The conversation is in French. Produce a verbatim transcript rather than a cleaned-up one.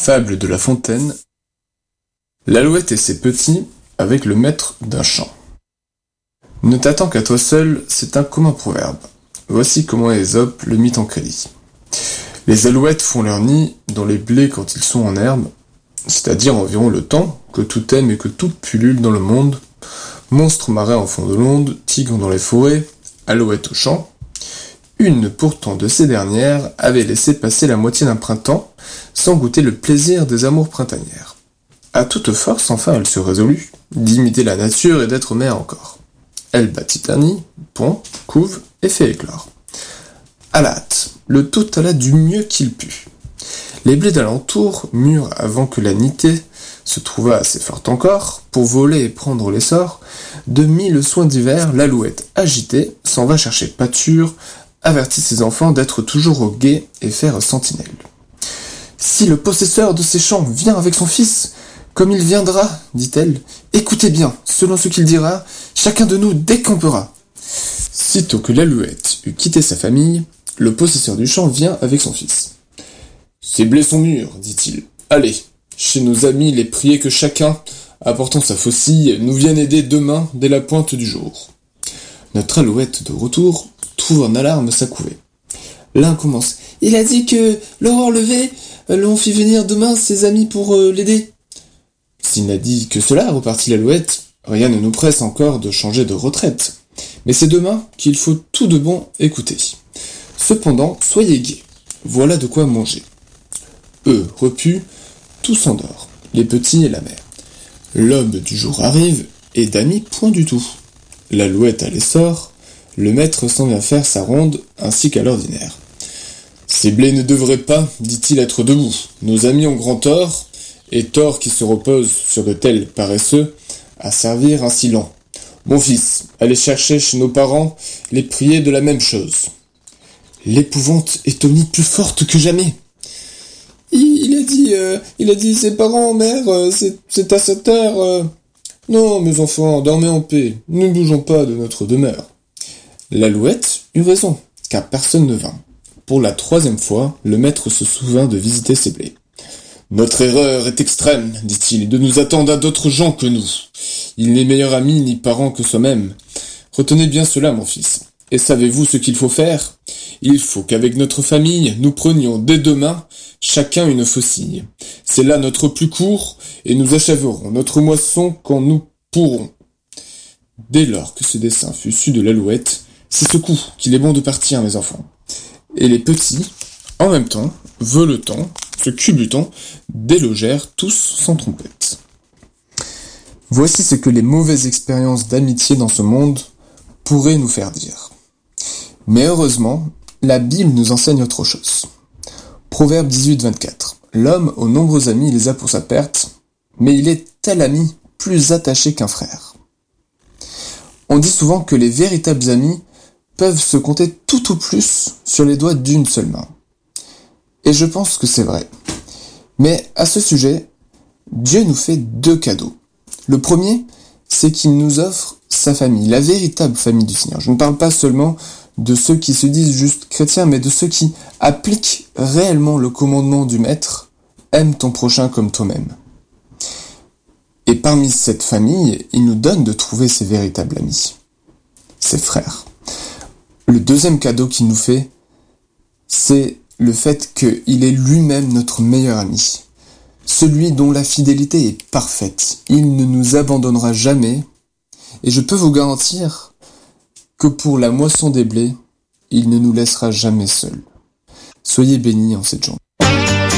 Fable de La Fontaine. L'alouette et ses petits avec le maître d'un champ. Ne t'attends qu'à toi seul, c'est un commun proverbe. Voici comment Ésope le mit en crédit. Les alouettes font leur nid dans les blés quand ils sont en herbe, c'est-à-dire environ le temps que tout aime et que tout pullule dans le monde. Monstres marins en fond de l'onde, tigres dans les forêts, alouettes au champ. Une pourtant de ces dernières avait laissé passer la moitié d'un printemps sans goûter le plaisir des amours printanières. À toute force, enfin, elle se résolut d'imiter la nature et d'être mère encore. Elle bâtit un nid, pond, couve et fait éclore. À la hâte, le tout alla du mieux qu'il put. Les blés d'alentour, mûrs avant que la nitée se trouvât assez forte encore, pour voler et prendre l'essor, de mille soins divers, l'alouette agitée s'en va chercher pâture, avertit ses enfants d'être toujours au guet et faire sentinelle. Si le possesseur de ces champs vient avec son fils, comme il viendra, dit-elle, écoutez bien, selon ce qu'il dira, chacun de nous décampera. Sitôt que l'alouette eut quitté sa famille, le possesseur du champ vient avec son fils. Ces blés sont mûrs, dit-il. Allez, chez nos amis les prier que chacun, apportant sa faucille, nous vienne aider demain dès la pointe du jour. Notre alouette de retour trouve en alarme sa couvée. L'un commence. Il a dit que, l'aurore levée, l'on fit venir demain ses amis pour euh, l'aider. S'il n'a dit que cela, repartit l'alouette, rien ne nous presse encore de changer de retraite. Mais c'est demain qu'il faut tout de bon écouter. Cependant, soyez gais. Voilà de quoi manger. Eux, repus, tout s'endort, les petits et la mère. L'aube du jour arrive, et d'amis point du tout. L'alouette à l'essor, le maître s'en vient faire sa ronde, ainsi qu'à l'ordinaire. Ces blés ne devraient pas, dit-il, être debout. Nos amis ont grand tort, et tort qui se repose sur de tels paresseux, à servir ainsi lent. Mon fils, allez chercher chez nos parents, les prier de la même chose. L'épouvante est au nid plus forte que jamais. Il, il a dit, euh, il a dit ses parents, mère, euh, c'est, c'est à cette heure. Euh... Non, mes enfants, dormez en paix, nous ne bougeons pas de notre demeure. L'alouette eut raison, car personne ne vint. Pour la troisième fois, le maître se souvint de visiter ses blés. Notre erreur est extrême, dit-il, de nous attendre à d'autres gens que nous. Il n'est meilleur ami ni parent que soi-même. Retenez bien cela, mon fils. Et savez-vous ce qu'il faut faire ? Il faut qu'avec notre famille, nous prenions dès demain chacun une faucille. C'est là notre plus court, et nous achèverons notre moisson quand nous pourrons. Dès lors que ce dessein fut su de l'alouette, c'est ce coup qu'il est bon de partir, mes enfants. Et les petits, en même temps, voletant, se culbutant, délogèrent tous sans trompette. Voici ce que les mauvaises expériences d'amitié dans ce monde pourraient nous faire dire. Mais heureusement, la Bible nous enseigne autre chose. Proverbe dix-huit vingt-quatre. L'homme aux nombreux amis les a pour sa perte, mais il est tel ami plus attaché qu'un frère. On dit souvent que les véritables amis peuvent se compter tout au plus sur les doigts d'une seule main. Et je pense que c'est vrai. Mais à ce sujet, Dieu nous fait deux cadeaux. Le premier, c'est qu'il nous offre sa famille, la véritable famille du Seigneur. Je ne parle pas seulement de ceux qui se disent juste chrétiens, mais de ceux qui appliquent réellement le commandement du Maître, aime ton prochain comme toi-même. Et parmi cette famille, il nous donne de trouver ses véritables amis, ses frères. Le deuxième cadeau qu'il nous fait, c'est le fait qu'il est lui-même notre meilleur ami. Celui dont la fidélité est parfaite. Il ne nous abandonnera jamais. Et je peux vous garantir que pour la moisson des blés, il ne nous laissera jamais seuls. Soyez bénis en cette journée.